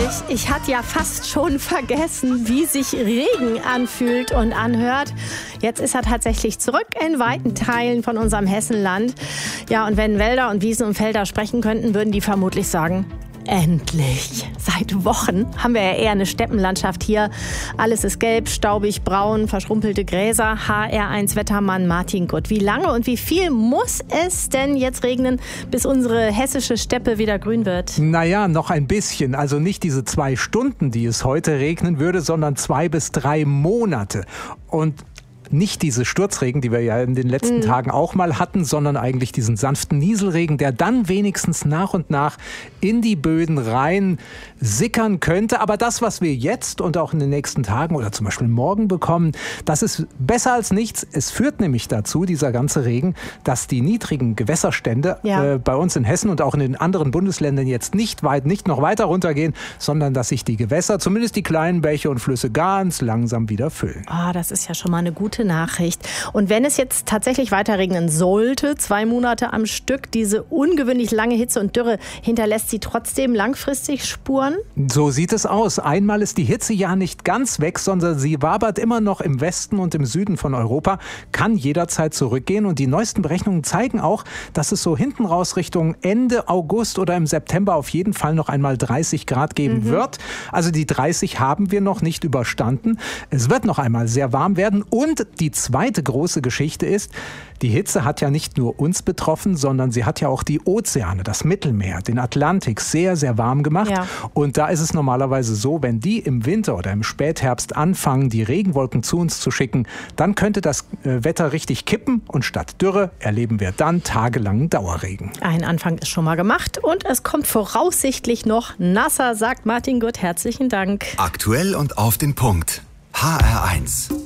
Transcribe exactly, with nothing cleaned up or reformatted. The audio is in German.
Ich hatte ja fast schon vergessen, wie sich Regen anfühlt und anhört. Jetzt ist er tatsächlich zurück in weiten Teilen von unserem Hessenland. Ja, und wenn Wälder und Wiesen und Felder sprechen könnten, würden die vermutlich sagen: Endlich! Seit Wochen haben wir ja eher eine Steppenlandschaft hier. Alles ist gelb, staubig, braun, verschrumpelte Gräser. H R eins Wettermann Martin Gutt. Wie lange und wie viel muss es denn jetzt regnen, bis unsere hessische Steppe wieder grün wird? Naja, noch ein bisschen. Also nicht diese zwei Stunden, die es heute regnen würde, sondern zwei bis drei Monate. Und nicht diese Sturzregen, die wir ja in den letzten mhm. Tagen auch mal hatten, sondern eigentlich diesen sanften Nieselregen, der dann wenigstens nach und nach in die Böden rein sickern könnte. Aber das, was wir jetzt und auch in den nächsten Tagen oder zum Beispiel morgen bekommen, das ist besser als nichts. Es führt nämlich dazu, dieser ganze Regen, dass die niedrigen Gewässerstände ja. äh, bei uns in Hessen und auch in den anderen Bundesländern jetzt nicht weit, nicht noch weiter runtergehen, sondern dass sich die Gewässer, zumindest die kleinen Bäche und Flüsse, ganz langsam wieder füllen. Ah, das ist ja schon mal eine gute Nachricht. Und wenn es jetzt tatsächlich weiter regnen sollte, zwei Monate am Stück, diese ungewöhnlich lange Hitze und Dürre, hinterlässt sie trotzdem langfristig Spuren? So sieht es aus. Einmal ist die Hitze ja nicht ganz weg, sondern sie wabert immer noch im Westen und im Süden von Europa, kann jederzeit zurückgehen. Und die neuesten Berechnungen zeigen auch, dass es so hinten raus Richtung Ende August oder im September auf jeden Fall noch einmal dreißig Grad geben mhm. wird. Also die dreißig haben wir noch nicht überstanden. Es wird noch einmal sehr warm werden. Und die zweite große Geschichte ist, die Hitze hat ja nicht nur uns betroffen, sondern sie hat ja auch die Ozeane, das Mittelmeer, den Atlantik sehr, sehr warm gemacht. Ja. Und da ist es normalerweise so, wenn die im Winter oder im Spätherbst anfangen, die Regenwolken zu uns zu schicken, dann könnte das Wetter richtig kippen und statt Dürre erleben wir dann tagelangen Dauerregen. Ein Anfang ist schon mal gemacht und es kommt voraussichtlich noch nasser, sagt Martin Gutt. Herzlichen Dank. Aktuell und auf den Punkt. H R eins.